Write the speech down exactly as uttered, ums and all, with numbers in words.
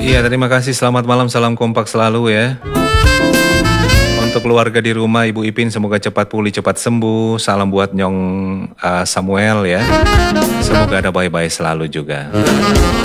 Iya, terima kasih. Selamat malam, salam kompak selalu ya. Untuk keluarga di rumah, Ibu Ipin semoga cepat pulih, cepat sembuh. Salam buat Nyong uh, Samuel ya. Semoga ada bye-bye selalu juga.